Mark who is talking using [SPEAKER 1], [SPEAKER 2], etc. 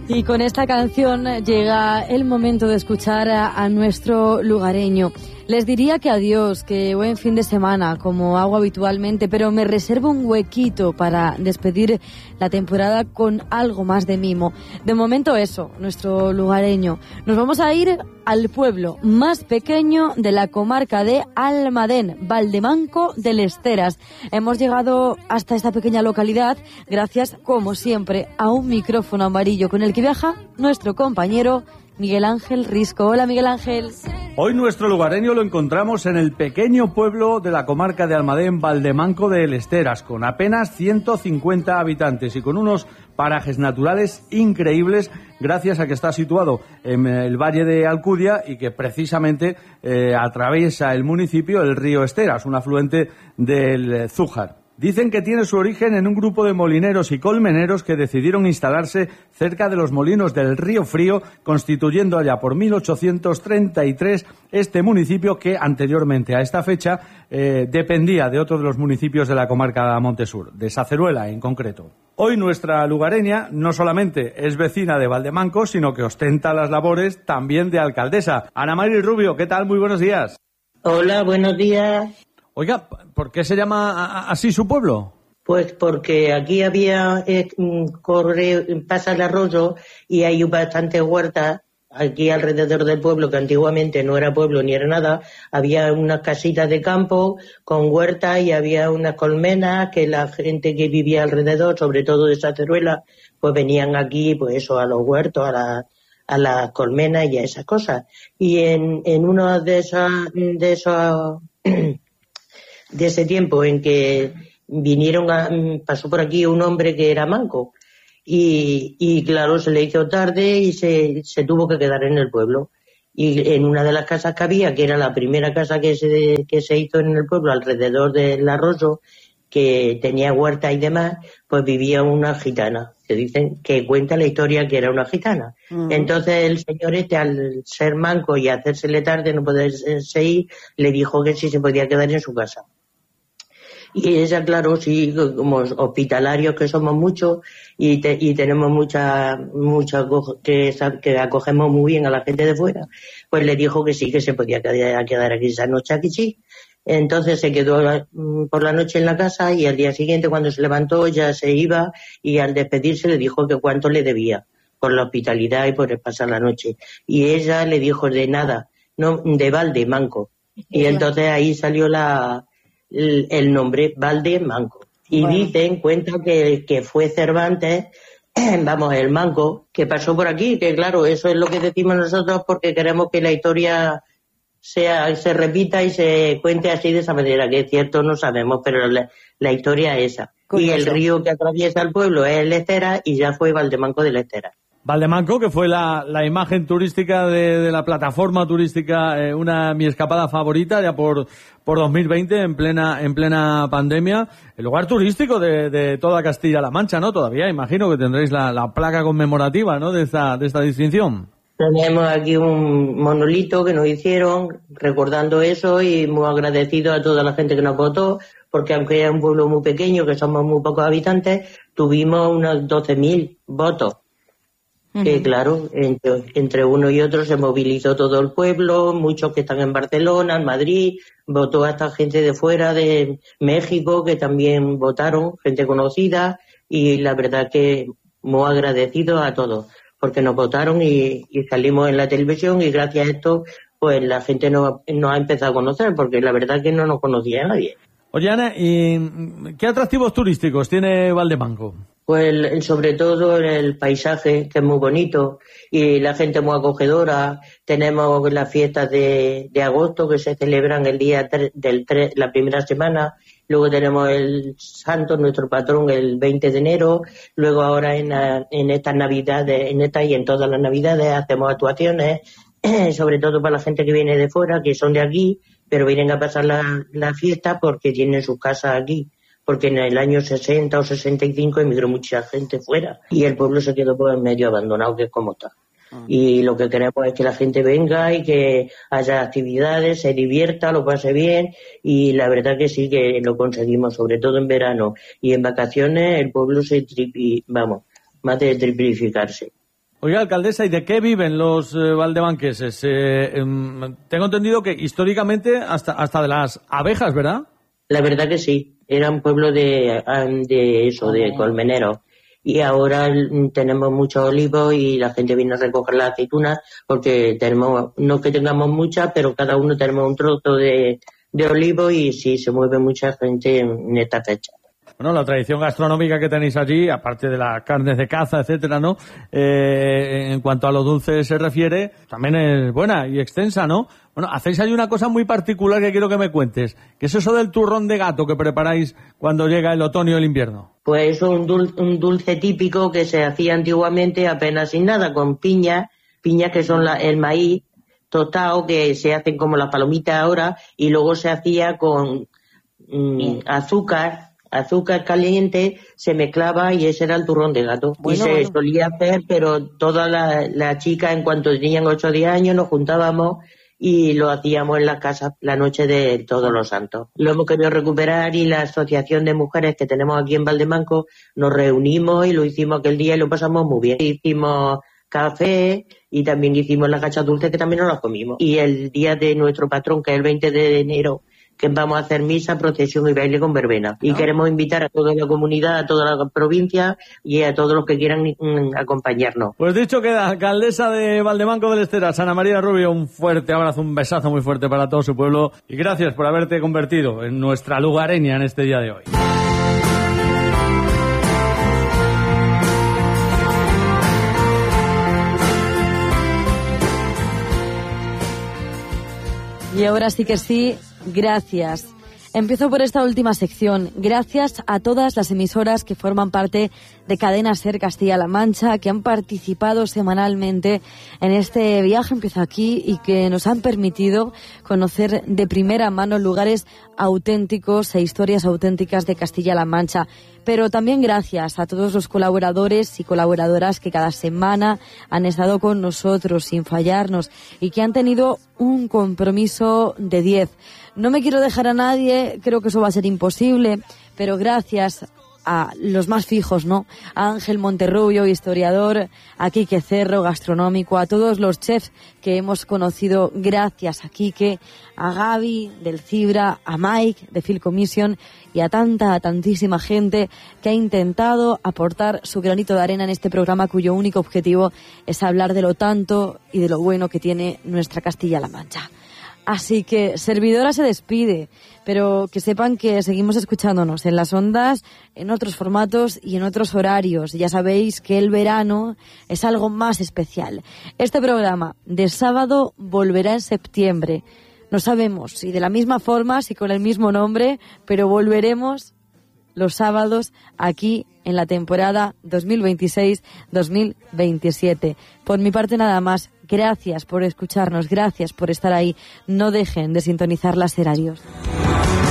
[SPEAKER 1] Y con esta canción llega el momento de escuchar a nuestro lugareño. Les diría que adiós, que buen fin de semana, como hago habitualmente, pero me reservo un huequito para despedir la temporada con algo más de mimo. De momento eso, nuestro lugareño. Nos vamos a ir al pueblo más pequeño de la comarca de Almadén, Valdemanco de Lesteras. Hemos llegado hasta esta pequeña localidad gracias, como siempre, a un micrófono amarillo con el que viaja nuestro compañero Miguel Ángel Risco. Hola, Miguel Ángel.
[SPEAKER 2] Hoy nuestro lugareño lo encontramos en el pequeño pueblo de la comarca de Almadén, Valdemanco de Lesteras, con apenas 150 habitantes y con unos parajes naturales increíbles gracias a que está situado en el valle de Alcudia y que precisamente atraviesa el municipio el río Esteras, un afluente del Zújar. Dicen que tiene su origen en un grupo de molineros y colmeneros que decidieron instalarse cerca de los molinos del Río Frío, constituyendo allá por 1833 este municipio que anteriormente a esta fecha dependía de otro de los municipios de la comarca Montesur, de Saceruela en concreto. Hoy nuestra lugareña no solamente es vecina de Valdemanco, sino que ostenta las labores también de alcaldesa. Ana Mari Rubio, ¿qué tal? Muy buenos días.
[SPEAKER 3] Hola, buenos días.
[SPEAKER 2] Oiga, ¿por qué se llama así su pueblo?
[SPEAKER 3] Pues porque aquí había pasa el arroyo y hay bastante huertas aquí alrededor del pueblo, que antiguamente no era pueblo ni era nada. Había unas casitas de campo con huertas y había unas colmenas que la gente que vivía alrededor, sobre todo de Saceruela, pues venían aquí, pues eso, a los huertos, a las colmenas y a esas cosas. Y en uno de ese tiempo en que pasó por aquí un hombre que era manco y claro, se le hizo tarde y se tuvo que quedar en el pueblo. Y en una de las casas que había, que era la primera casa que se hizo en el pueblo alrededor del arroyo, que tenía huerta y demás, pues vivía una gitana, que cuenta la historia que era una gitana. Uh-huh. Entonces el señor al ser manco y hacérsele tarde, no poderse ir, le dijo que sí se podía quedar en su casa. Y ella, claro, sí, como hospitalarios que somos muchos y tenemos mucha que acogemos muy bien a la gente de fuera, pues le dijo que sí, que se podía quedar aquí esa noche aquí sí. Entonces se quedó por la noche en la casa y al día siguiente, cuando se levantó, ya se iba y al despedirse le dijo que cuánto le debía por la hospitalidad y por pasar la noche. Y ella le dijo de nada, no, de Valdemanco. Y entonces ahí salió el nombre Valdemanco. Y bueno, cuenta que fue Cervantes, el manco, que pasó por aquí, que claro, eso es lo que decimos nosotros porque queremos que la historia se repita y se cuente así de esa manera, que es cierto, no sabemos, pero la historia es esa. Y el río que atraviesa el pueblo es el Lesteras y ya fue Valdemanco de Lesteras.
[SPEAKER 2] Valdemanco, que fue la imagen turística de la plataforma turística, mi escapada favorita ya por 2020 en plena pandemia, el lugar turístico de toda Castilla-La Mancha, ¿no? Todavía imagino que tendréis la placa conmemorativa, ¿no? de esta distinción.
[SPEAKER 3] Tenemos aquí un monolito que nos hicieron recordando eso y muy agradecido a toda la gente que nos votó, porque aunque es un pueblo muy pequeño, que somos muy pocos habitantes, tuvimos unos 12.000 votos. Que claro, entre uno y otro se movilizó todo el pueblo, muchos que están en Barcelona, en Madrid, votó hasta gente de fuera, de México, que también votaron, gente conocida, y la verdad que muy agradecido a todos, porque nos votaron y salimos en la televisión y gracias a esto pues la gente nos ha empezado a conocer, porque la verdad que no nos conocía nadie.
[SPEAKER 2] Oye, Ana, ¿y qué atractivos turísticos tiene Valdemanco?
[SPEAKER 3] Pues sobre todo el paisaje, que es muy bonito, y la gente muy acogedora. Tenemos las fiestas de agosto que se celebran el día 3 la primera semana. Luego tenemos el santo, nuestro patrón, el 20 de enero. Luego ahora en estas navidades, en esta y en todas las navidades hacemos actuaciones, sobre todo para la gente que viene de fuera, que son de aquí, pero vienen a pasar la fiesta porque tienen sus casas aquí. Porque en el año 60 o 65 emigró mucha gente fuera y el pueblo se quedó pues medio abandonado, que es como está. Y lo que queremos es que la gente venga y que haya actividades, se divierta, lo pase bien, y la verdad que sí que lo conseguimos, sobre todo en verano y en vacaciones el pueblo más de triplificarse.
[SPEAKER 2] Oiga, alcaldesa, ¿y de qué viven los valdebanqueses? Tengo entendido que históricamente hasta de las abejas, ¿verdad?
[SPEAKER 3] La verdad que sí, era un pueblo de colmeneros. Y ahora tenemos muchos olivos y la gente viene a recoger las aceitunas porque tenemos, no que tengamos muchas, pero cada uno tenemos un trozo de olivo y sí, se mueve mucha gente en esta fecha.
[SPEAKER 2] Bueno, la tradición gastronómica que tenéis allí, aparte de las carnes de caza, etcétera, ¿no? En cuanto a lo dulce se refiere, también es buena y extensa, ¿no? Bueno, hacéis ahí una cosa muy particular que quiero que me cuentes, que es eso del turrón de gato que preparáis cuando llega el otoño y el invierno.
[SPEAKER 3] Pues es un dulce típico que se hacía antiguamente apenas sin nada, con piñas que son el maíz tostado, que se hacen como las palomitas ahora, y luego se hacía con azúcar caliente, se mezclaba y ese era el turrón de gato. Bueno, y se solía hacer, pero todas las chicas, en cuanto tenían 8 o 10 años, nos juntábamos y lo hacíamos en la casa la noche de Todos los Santos. Lo hemos querido recuperar y la asociación de mujeres que tenemos aquí en Valdemanco nos reunimos y lo hicimos aquel día y lo pasamos muy bien. Hicimos café y también hicimos las gachas dulces que también nos las comimos. Y el día de nuestro patrón, que es el 20 de enero, que vamos a hacer misa, procesión y baile con verbena. Y queremos invitar a toda la comunidad, a toda la provincia y a todos los que quieran acompañarnos.
[SPEAKER 2] Pues dicho queda, alcaldesa de Valdemanco del Esteras, Ana María Rubio, un fuerte abrazo, un besazo muy fuerte para todo su pueblo y gracias por haberte convertido en nuestra lugareña en este día de hoy.
[SPEAKER 1] Y ahora sí que sí, gracias. Empiezo por esta última sección. Gracias a todas las emisoras que forman parte de Cadena SER Castilla-La Mancha, que han participado semanalmente en este viaje, empieza aquí, y que nos han permitido conocer de primera mano lugares auténticos e historias auténticas de Castilla-La Mancha. Pero también gracias a todos los colaboradores y colaboradoras que cada semana han estado con nosotros sin fallarnos y que han tenido un compromiso de 10. No me quiero dejar a nadie, creo que eso va a ser imposible, pero gracias a los más fijos, ¿no? A Ángel Monterrubio, historiador, a Quique Cerro, gastronómico, a todos los chefs que hemos conocido gracias a Quique, a Gaby del Cibra, a Mike de Field Commission y a tantísima gente que ha intentado aportar su granito de arena en este programa cuyo único objetivo es hablar de lo tanto y de lo bueno que tiene nuestra Castilla-La Mancha. Así que servidora se despide, pero que sepan que seguimos escuchándonos en las ondas, en otros formatos y en otros horarios. Ya sabéis que el verano es algo más especial. Este programa de sábado volverá en septiembre. No sabemos si de la misma forma, si con el mismo nombre, pero volveremos los sábados aquí en la temporada 2026-2027. Por mi parte nada más. Gracias por escucharnos, gracias por estar ahí. No dejen de sintonizar las Ser Adiós.